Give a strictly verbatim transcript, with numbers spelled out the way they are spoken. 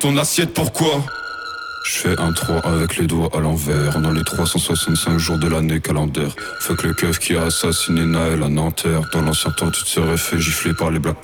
Ton assiette pourquoi? Je fais un trois avec les doigts à l'envers. Dans les trois cent soixante-cinq jours de l'année calendaire. Fuck le keuf qui a assassiné Naël à Nanterre. Dans l'ancien temps tu te serais fait gifler par les Black